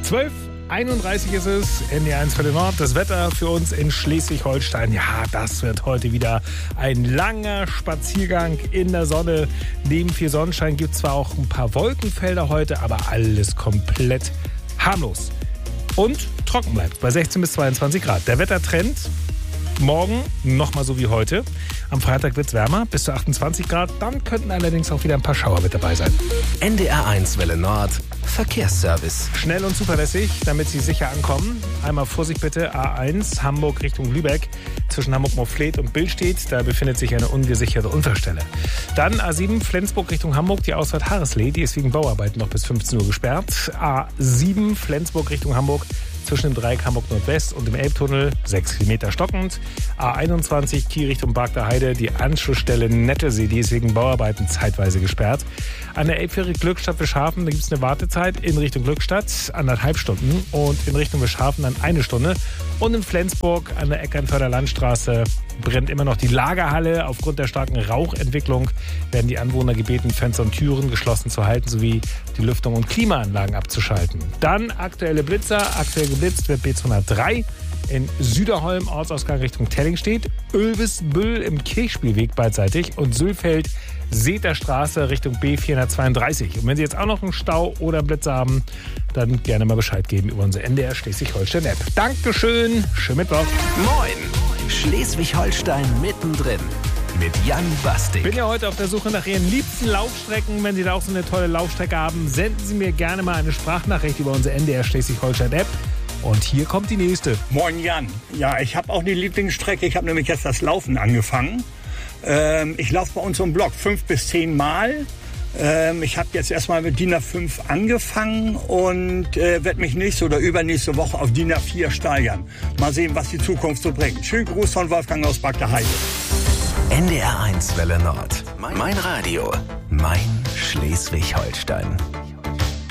12:31 ist es, NDR1 für den Nord. Das Wetter für uns in Schleswig-Holstein. Ja, das wird heute wieder ein langer Spaziergang in der Sonne. Neben viel Sonnenschein gibt es zwar auch ein paar Wolkenfelder heute, aber alles komplett harmlos. Und trocken bleibt bei 16 bis 22 Grad. Der Wettertrend morgen nochmal so wie heute. Am Freitag wird es wärmer, bis zu 28 Grad. Dann könnten allerdings auch wieder ein paar Schauer mit dabei sein. NDR1 Welle Nord. Verkehrsservice. Schnell und zuverlässig, damit Sie sicher ankommen. Einmal Vorsicht bitte, A1 Hamburg Richtung Lübeck. Zwischen Hamburg-Moorfleet und Billstedt, da befindet sich eine ungesicherte Unfallstelle. Dann A7 Flensburg Richtung Hamburg, die Ausfahrt Harrisley, die ist wegen Bauarbeiten noch bis 15 Uhr gesperrt. A7 Flensburg Richtung Hamburg, zwischen dem Dreieck Hamburg-Nordwest und dem Elbtunnel 6 Kilometer stockend. A21 Kiel Richtung Barkter Heide, die Anschlussstelle Nettesee, die ist wegen Bauarbeiten zeitweise gesperrt. An der Elbfähre Glückstadt Wischhafen, da gibt es eine Wartezeit in Richtung Glückstadt 1,5 Stunden und in Richtung Wischhafen dann 1 Stunde. Und in Flensburg an der Eckernförder Landstraße brennt immer noch die Lagerhalle. Aufgrund der starken Rauchentwicklung werden die Anwohner gebeten, Fenster und Türen geschlossen zu halten, sowie die Lüftung und Klimaanlagen abzuschalten. Dann aktuelle Blitzer. Aktuell geblitzt wird B203 in Süderholm, Ortsausgang Richtung Tellingstedt, Oelbisbüll im Kirchspielweg beidseitig und Sülfeld, Seterstraße Richtung B432. Und wenn Sie jetzt auch noch einen Stau oder einen Blitzer haben, dann gerne mal Bescheid geben über unsere NDR Schleswig-Holstein-App. Dankeschön, schönen Mittwoch. Moin, Schleswig-Holstein mittendrin mit Jan Bastik. Ich bin ja heute auf der Suche nach Ihren liebsten Laufstrecken. Wenn Sie da auch so eine tolle Laufstrecke haben, senden Sie mir gerne mal eine Sprachnachricht über unsere NDR Schleswig-Holstein-App. Und hier kommt die nächste. Moin Jan. Ja, ich habe auch eine Lieblingsstrecke. Ich habe nämlich jetzt das Laufen angefangen. Ich laufe bei uns im Block 5 bis 10 Mal. Ich habe jetzt erstmal mit DIN A5 angefangen und werde mich nächste oder übernächste Woche auf DIN A4 steigern. Mal sehen, was die Zukunft so bringt. Schönen Gruß von Wolfgang aus Barkter Heide. NDR1 Welle Nord. Mein Radio. Mein Schleswig-Holstein.